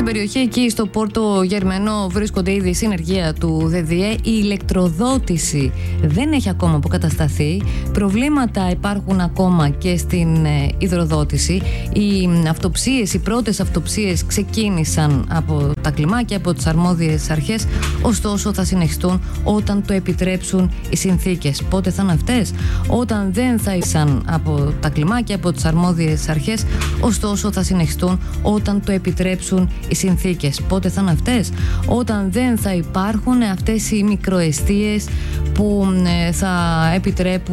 Στην περιοχή εκεί στο Πόρτο Γερμενό βρίσκονται ήδη η συνεργεία του ΔΔΕ. Η ηλεκτροδότηση δεν έχει ακόμα αποκατασταθεί. Προβλήματα υπάρχουν ακόμα και στην υδροδότηση. Οι πρώτες αυτοψίες ξεκίνησαν από τα κλιμάκια, από τις αρμόδιες αρχές, ωστόσο θα συνεχιστούν όταν το επιτρέψουν οι συνθήκες. Πότε θα είναι αυτές? Όταν δεν θα ήσαν από τα κλιμάκια, από τις αρμόδιες αρχές, ωστόσο θα συνεχιστούν όταν το επιτρέψουν οι συνθήκες. Πότε θα είναι αυτές? Όταν δεν θα υπάρχουν αυτές οι μικροεστίες που θα επιτρέπουν